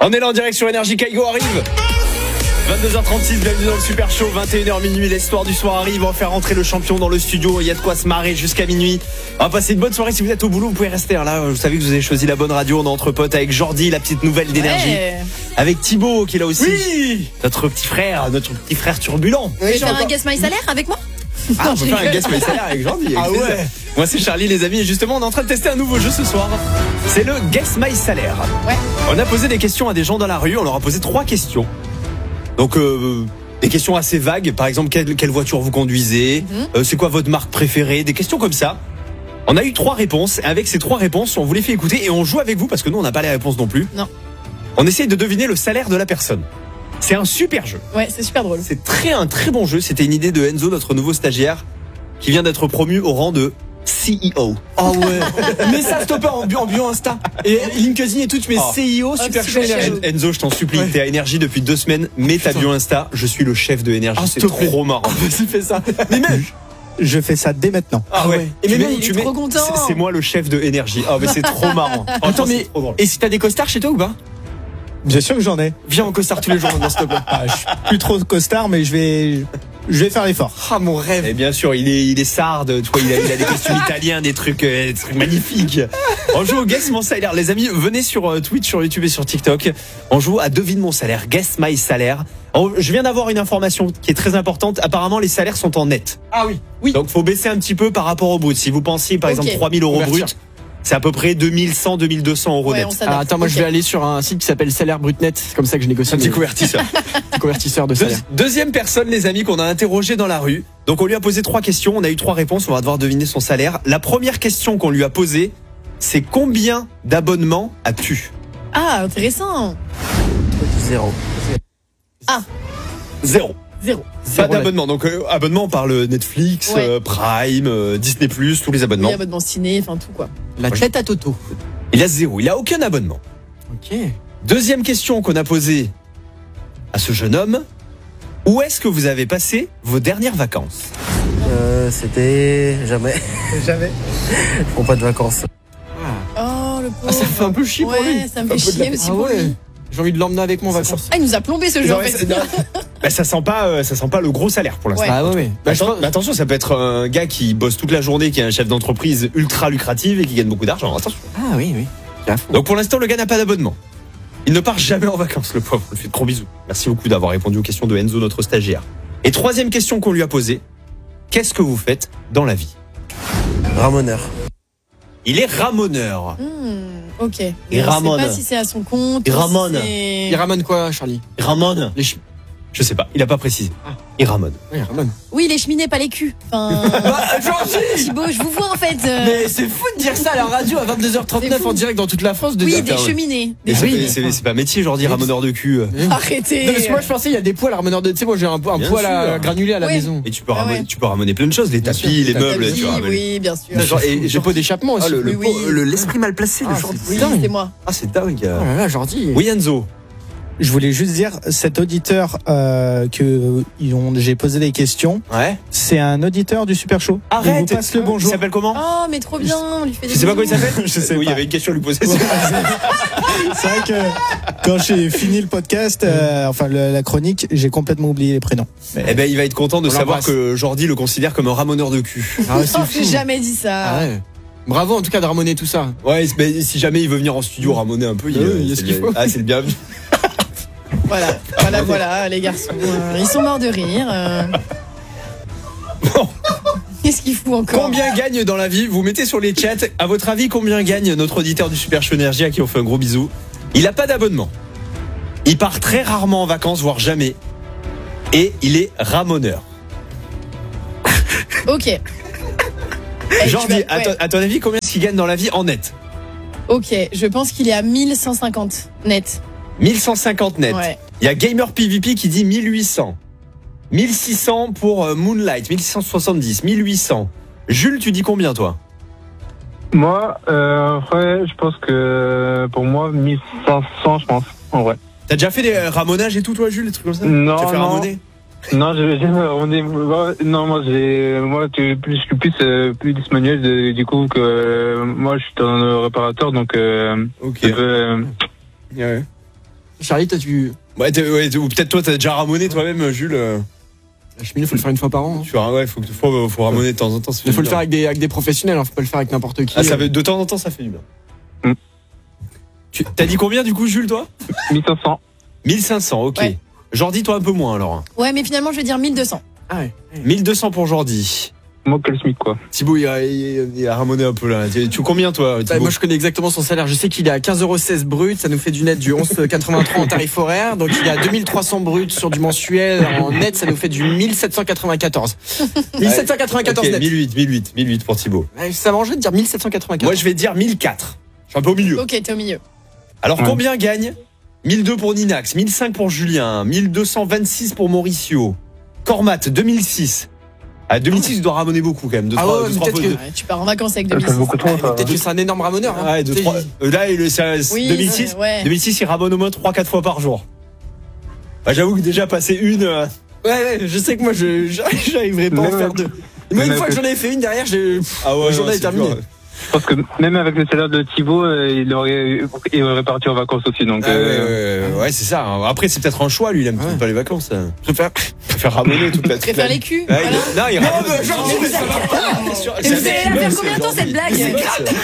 On est là en direct sur Énergie, Kaigo arrive. 22h36, bienvenue dans le Super Show, 21h minuit, l'histoire du soir arrive, on va faire rentrer le champion dans le studio, il y a de quoi se marrer jusqu'à minuit. On va passer une bonne soirée, si vous êtes au boulot, vous pouvez rester là, vous savez que vous avez choisi la bonne radio, on est entre potes avec Jordi, la petite nouvelle d'Énergie, avec Thibaut qui est là aussi, oui, notre petit frère turbulent. Tu veux faire un Guess My Salaire avec moi? Ah, on peut faire un Guess My Salaire avec Jordi. Ah ouais. Moi c'est Charlie les amis et justement on est en train de tester un nouveau jeu ce soir. C'est le Guess My Salaire. Ouais. On a posé des questions à des gens dans la rue, on leur a posé 3 questions. Donc des questions assez vagues, par exemple quelle voiture vous conduisez, c'est quoi votre marque préférée, des questions comme ça. On a eu 3 réponses et avec ces 3 réponses on vous les fait écouter et on joue avec vous parce que nous on n'a pas les réponses non plus. Non. On essaye de deviner le salaire de la personne. C'est un super jeu. Ouais, c'est super drôle. C'est un très bon jeu, c'était une idée de Enzo, notre nouveau stagiaire, qui vient d'être promu au rang de CEO. Oh ouais. Mais ça stopper en bio Insta et LinkedIn et tout, tu mets CEO Super Show Énergie. Enzo, je t'en supplie, t'es à Énergie depuis 2 semaines, mets ta bio Insta, je suis le chef de Énergie, c'est trop marrant. Vas-y, fais ça. Mais même je fais ça dès maintenant. Ah ouais. Et mais même tu mets trop content. C'est moi le chef de Énergie. Ah mais c'est trop marrant. Attends mais et si t'as des costards chez toi ou pas? Bien sûr que j'en ai. Viens en costard tous les jours dans ce top. Je suis plus trop costard mais je vais faire l'effort. Ah mon rêve. Et bien sûr, il est sarde, toi il a des costumes italiens, des trucs magnifiques. On joue au Guess Mon Salaire. Les amis, venez sur Twitch, sur YouTube et sur TikTok. On joue à Devine Mon Salaire, Guess My Salaire. Je viens d'avoir une information qui est très importante. Apparemment, les salaires sont en net. Ah oui. Oui. Donc faut baisser un petit peu par rapport au brut. Si vous pensiez par exemple 3 000 € brut, c'est à peu près 2100, 2200 € net. Ah, attends, moi je vais aller sur un site qui s'appelle Salaire Brut Net. C'est comme ça que je négocie. Un petit convertisseur. Convertisseur de salaire. Deuxième personne, les amis, qu'on a interrogé dans la rue. Donc on lui a posé 3 questions. On a eu 3 réponses. On va devoir deviner son salaire. La première question qu'on lui a posée, c'est combien d'abonnements as-tu? Ah, intéressant. 0. Ah. 0. Pas d'abonnement. Donc abonnement, on parle Netflix, Prime, Disney+, tous les abonnements. Oui, abonnement ciné, enfin tout quoi. La tête à Toto. Il a 0. Il a aucun abonnement. Ok. Deuxième question qu'on a posée à ce jeune homme. Où est-ce que vous avez passé vos dernières vacances? C'était jamais. Jamais. Je prends pas de vacances. Oh le pauvre. Ah, ça fait un peu chier pour lui. Ouais, ça me fait chier aussi pour lui. J'ai envie de l'emmener avec moi en vacances. Ah, il nous a plombé ce jeu en fait. Bah, ça sent pas le gros salaire pour l'instant. Ouais. Ah ouais. Bah, attention, ça peut être un gars qui bosse toute la journée, qui est un chef d'entreprise ultra lucratif et qui gagne beaucoup d'argent. Attention. Ah oui. Donc pour l'instant, le gars n'a pas d'abonnement. Il ne part jamais en vacances, le pauvre. On lui fait de gros bisous. Merci beaucoup d'avoir répondu aux questions de Enzo, notre stagiaire. Et troisième question qu'on lui a posée. Qu'est-ce que vous faites dans la vie? Ramoneur. Il est ramoneur. Ok. Il ramone. Je sais pas si c'est à son compte. Il ramone. Il ramène quoi, Charlie? Il ramone. Je sais pas, il a pas précisé. Il ramone. Oui, il ramène. Oui, les cheminées, pas les culs. Enfin. Thibaut, je vous vois en fait. Mais c'est fou de dire ça à la radio à 22h39 en direct dans toute la France. Oui, des cheminées. C'est pas métier, genre dire ramoneur de cul. Arrêtez. Non, parce que moi je pensais il y a des poils à ramoneur de. Tu sais, moi j'ai un poil à granulé à la maison. Et tu peux ramener plein de choses, les tapis, les meubles. Tu ramènes. Oui, bien sûr. Et j'ai pas d'échappement aussi. L'esprit mal placé, le Jordi. Oui, c'est moi. Ah, c'est dingue. Oh là là, Jordi. Oui, Enzo. Je voulais juste dire, cet auditeur j'ai posé des questions, c'est un auditeur du Super Show. Arrête. Il vous passe le bonjour. Il s'appelle comment? Oh, mais trop bien, on lui fait des Tu sais pas quoi il s'appelle? Je sais pas. Oui, il y avait une question à lui poser. C'est vrai que quand j'ai fini le podcast, la chronique, j'ai complètement oublié les prénoms. Eh ben, il va être content de savoir que Jordi le considère comme un ramoneur de cul. Ah ouais, c'est fou. J'ai jamais dit ça. Ah ouais. Bravo en tout cas de ramoner tout ça. Ouais, mais si jamais il veut venir en studio ramoner un peu, il y a ce qu'il faut. Ah, c'est le bienvenu. Voilà, les garçons. Ils sont morts de rire. Bon. Qu'est-ce qu'il fout encore? Combien gagne dans la vie? Vous mettez sur les chats. À votre avis, combien gagne notre auditeur du Super Show Énergie à qui on fait un gros bisou? Il a pas d'abonnement. Il part très rarement en vacances, voire jamais. Et il est ramoneur. Ok. Jordi, à ton avis, combien est-ce qu'il gagne dans la vie en net? Ok, je pense qu'il est à 1150 net. 1150 net. Ouais. Il y a Gamer PVP qui dit 1800. 1600 pour Moonlight, 1670, 1800. Jules, tu dis combien toi? Moi, après, je pense que pour moi, 1500, je pense, en vrai. T'as déjà fait des ramonages et tout, toi, Jules, des trucs comme ça? Non, tu as fait ramoner? Non, j'ai non, moi, je suis plus manuel, du coup, que moi, je suis un réparateur, donc, ok. ouais. Charlie, toi, tu. Ouais, ou peut-être toi, t'as déjà ramoné toi-même, Jules. La cheminée, faut le faire une fois par an. Ouais, faut ramoner de temps en temps. Il faut le faire avec des professionnels, faut pas le faire avec n'importe qui. De temps en temps, ça fait du bien. T'as dit combien du coup, Jules, toi? 1500. 1500, ok. Ouais. Jordi, toi un peu moins alors. Ouais, mais finalement, je vais dire 1200. Ah ouais. 1200 pour Jordi. Moi, quel SMIC, quoi. Thibaut, il a ramoné un peu là. Tu combien, toi, Thibaut? Moi, je connais exactement son salaire. Je sais qu'il est à 15,16 € brut. Ça nous fait du net du 11,83 en tarif horaire. Donc, il est à 2300 brut sur du mensuel. En net, ça nous fait du 1794. 1794 net. 1008 pour Thibaut. Ça m'arrangerait de dire 1794. Moi, je vais dire 1004. Je suis un peu au milieu. Ok, t'es au milieu. Alors, combien gagne 1002 pour Ninax, 1005 pour Julien, 1226 pour Mauricio. Cormat, 2006. À 2006, tu dois ramoner beaucoup quand même. Tu pars en vacances avec 2006. Peut-être que c'est un énorme ramoneur. Là, 2006, 2006, il ramone au moins 3-4 fois par jour. Bah, j'avoue que déjà passer une. Ouais, je sais que moi, j'arriverai pas à en faire deux. Moi, une fois que j'en ai fait une derrière, j'en ai terminé. Parce que même avec le salaire de Thibaut, il aurait parti en vacances aussi. Donc, ouais, c'est ça. Après, c'est peut-être un choix, lui, il aime pas les vacances. Je préfère ramoner toute la. Préfère les culs. Non, il ramone. Vous allez la faire combien de temps cette blague?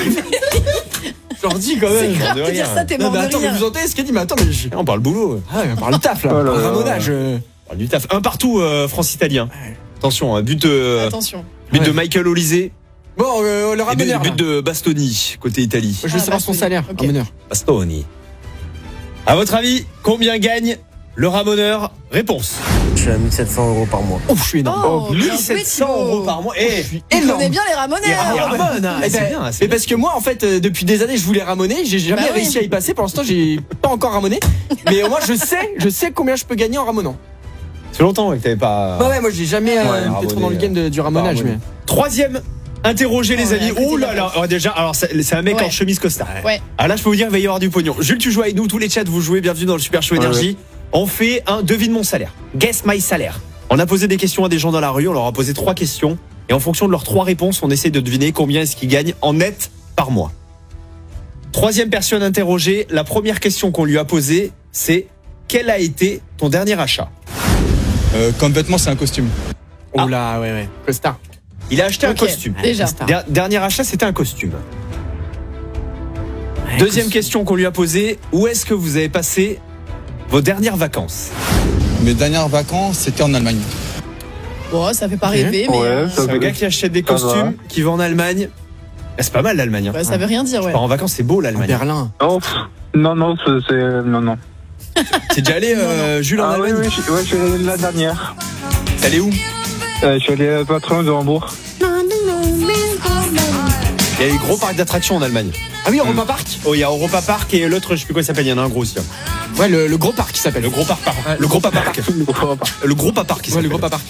Jordi, quand même. C'est grave de dire ça, t'es mort de rire. Attends, mais vous entendez ce qu'il dit? Mais attends, mais on parle boulot. On parle du taf, là. Ramonage. On parle du taf. Un partout, France-Italien. Attention, but de Michael Olysée. Bon, le ramoneur. But de Bastoni, côté Italie. Je veux savoir son salaire, ramoneur. Bastoni. À votre avis, combien gagne le ramoneur? Réponse. Je suis à 1700 € par mois. Ouf, je suis énorme. 1700 € par mois. Il connaît bien les ramoneurs. Il ramone, c'est bien. Mais parce que moi, en fait, depuis des années, je voulais ramoner. J'ai jamais réussi à y passer. Pour l'instant, j'ai pas encore ramoné. Mais moi, je sais combien je peux gagner en ramonant. C'est longtemps que t'avais pas. Ouais, moi, j'ai jamais été trop dans le game du ramonage. Mais... Troisième. Interrogez les amis. Oh là là. Déjà, alors c'est un mec en chemise costard. Ouais. Ah là, je peux vous dire, il va y avoir du pognon. Jules, tu joues avec nous, tous les chats, vous jouez. Bienvenue dans le Super Show Énergie. On fait un devine mon salaire. Guess my salaire. On a posé des questions à des gens dans la rue. On leur a posé 3 questions. Et en fonction de leurs 3 réponses, on essaie de deviner combien est-ce qu'ils gagnent en net par mois. Troisième personne interrogée. La première question qu'on lui a posée, c'est quel a été ton dernier achat? Comme vêtement, c'est un costume. Oh là, ouais. Costard. Il a acheté un costume. Déjà. Dernier achat, c'était un costume. Deuxième question qu'on lui a posée, où est-ce que vous avez passé vos dernières vacances? Mes dernières vacances, c'était en Allemagne. Bon, ça fait pas rêver, mais... C'est un gars qui achète des costumes, qui va en Allemagne. C'est pas mal l'Allemagne. Ça veut rien dire, Tu pars en vacances, c'est beau l'Allemagne. Berlin. Oh, non, non. T'es déjà allé, Jules, en Allemagne? Oui, je suis allé la dernière. T'es allé où? Je suis allé pas très loin de Hambourg. Il y a des gros parcs d'attractions en Allemagne. Ah oui, Europa Park. Oh, il y a Europa Park et l'autre, je sais plus quoi il s'appelle, il y en a un gros aussi. Ouais, le gros parc qui s'appelle. Le gros parc. Le gros parc. Le gros parc. Ouais, le gros parc.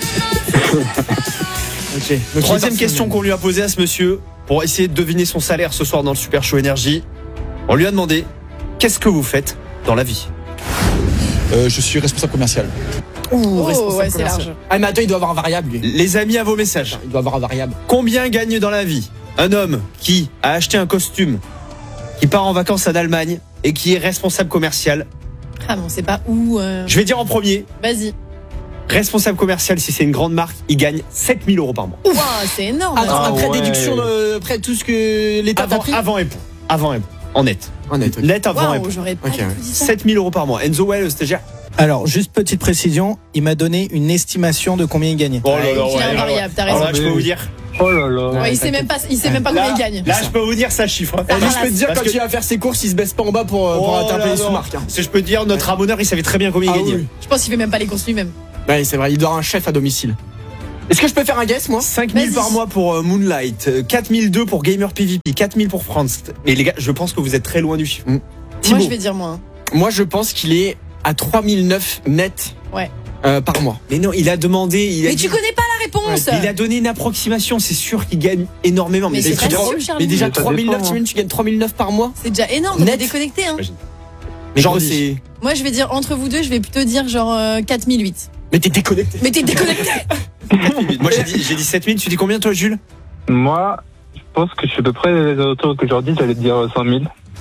Ok. Troisième question qu'on lui a posée à ce monsieur pour essayer de deviner son salaire ce soir dans le Super Show Énergie. On lui a demandé qu'est-ce que vous faites dans la vie? Je suis responsable commercial. Ouais, c'est large. Ah, mais attends, il doit avoir un variable, lui. Les amis, à vos messages. Il doit avoir un variable. Combien gagne dans la vie un homme qui a acheté un costume, qui part en vacances en Allemagne et qui est responsable commercial? Ah, mais on sait pas où. Je vais dire en premier. Vas-y. Responsable commercial, si c'est une grande marque, il gagne 7000 € par mois. Wow, c'est énorme. Attends, après déduction, après tout ce que l'État t'a pris. Avant impôt. En net. Net avant impôt. J'aurais pas du tout dit ça. 7000 € par mois. Enzo, le stagiaire. Alors, juste petite précision, il m'a donné une estimation de combien il gagnait. Oh là là, Il a un variable, t'as raison. Alors là, je peux vous dire. Oh là là. Ouais, il sait même pas combien il gagne. Là, je peux vous dire ça chiffre. Et lui, je peux te dire, quand il va faire ses courses, il se baisse pas en bas pour atteindre les sous-marques. Si je peux te dire, notre ramoneur, il savait très bien combien il gagnait. Je pense qu'il fait même pas les courses lui-même. Ouais, c'est vrai, il doit avoir un chef à domicile. Est-ce que je peux faire un guess, moi? 5000 par mois pour Moonlight, 4002 pour Gamer PvP, 4000 pour France. Mais les gars, je pense que vous êtes très loin du chiffre. Moi, je vais dire moins. Moi, je pense qu'il est à 3009 net par mois. Mais non, il a demandé. Mais tu connais pas la réponse. Il a donné une approximation, c'est sûr qu'il gagne énormément. Mais c'est pas sûr, Charlie. Mais déjà 3009, tu gagnes 3009 par mois. C'est déjà énorme, t'es déconnecté, hein. Mais genre, c'est. Moi, je vais dire entre vous deux, je vais plutôt dire genre 4008. Mais t'es déconnecté. Moi, j'ai dit 7000. Tu dis combien, toi, Jules? Moi, je pense que je suis à peu près les auteurs que j'aurais dit, j'allais te dire 5000.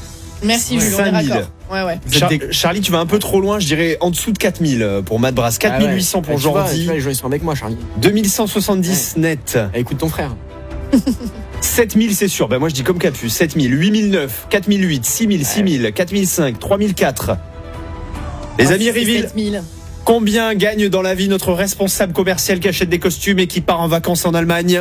Merci Jules, on est 5000. raccord. Ouais. Charlie, tu vas un peu trop loin, je dirais en dessous de 4000 pour Matt Brass. 4800 pour Jordi. Tu vois, les gens ils sont avec moi, Charlie. 2170 net. Écoute ton frère. 7000 c'est sûr, moi je dis comme Capu. 7000, 8009, 4008, 6000, 6000, 4005, 3004. Les amis Rieville, 7000. combien gagne dans la vie notre responsable commercial qui achète des costumes et qui part en vacances en Allemagne?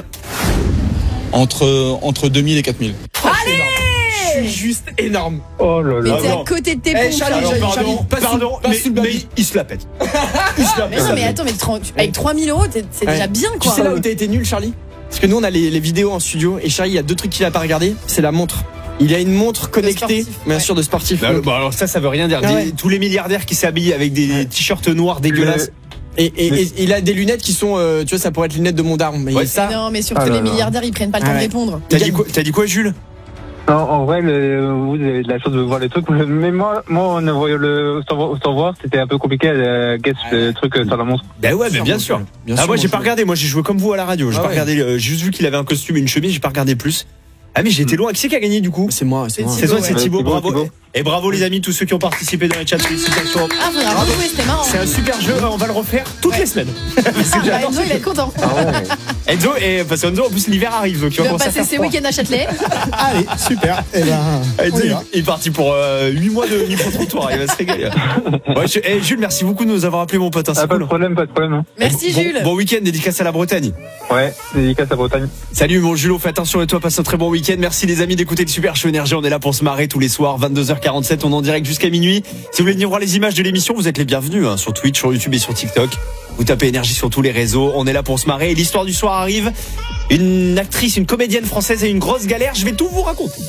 Entre 2000 et 4000. Allez! Je suis juste énorme. Oh là Mais là. t'es à côté de tes pompes. Charlie, Pardon, mais il se la pète. Mais non, mais attends, avec 3000 euros, c'est déjà bien Tu quoi. sais là où t'as été nul, Charlie? Parce que nous on a les vidéos en studio et Charlie, il y a 2 trucs qu'il a pas regardé. C'est la montre. Il a une montre connectée, sportif, bien sûr, de sportif. Bon, alors ça veut rien dire. Tous les milliardaires qui s'habillent avec des t-shirts noirs dégueulasses. Et il a des lunettes qui sont, tu vois, ça pourrait être les lunettes de mon daron. Mais Ouais, ça, Non, mais surtout les milliardaires, ils prennent pas le temps de répondre. T'as dit quoi, Jules? Non, en vrai, vous avez de la chance de voir les trucs. Mais moi, on a voyé sans voir, c'était un peu compliqué à guess le truc sur la montre. Ben ouais, mais bien sûr. Moi j'ai pas regardé, moi j'ai joué comme vous à la radio. J'ai pas regardé, j'ai juste vu qu'il avait un costume et une chemise, j'ai pas regardé plus. Ah mais j'ai été loin. Qui c'est qui a gagné du coup? c'est moi. C'est toi, c'est Thibaut, bravo. Thibaut. Et bravo les amis, tous ceux qui ont participé dans les chats. Félicitations. Ah, faudra rejouer, c'était marrant. C'est un super jeu, on va le refaire toutes les semaines. Enzo, il va être content. Enzo, parce qu'Enzo en plus l'hiver arrive, donc Il va passer ses week-ends à Châtelet. Allez, super. Et Enzo, il est parti pour 8 mois de micro-trottoir, il va se régaler. Jules, merci beaucoup de nous avoir appelé mon pote. Pas de problème. Hein. Merci Jules. Bon week-end, dédicace à la Bretagne. Ouais, dédicace à Bretagne. Salut mon Jules, fais attention et toi, passe un très bon week-end. Merci les amis d'écouter le Super Show Énergie, on est là pour se marrer tous les soirs, 22h47, on est en direct jusqu'à minuit. Si vous voulez venir voir les images de l'émission, vous êtes les bienvenus sur Twitch, sur YouTube et sur TikTok. Vous tapez Énergie sur tous les réseaux, on est là pour se marrer. Et l'histoire du soir arrive, une actrice, une comédienne française a une grosse galère, je vais tout vous raconter.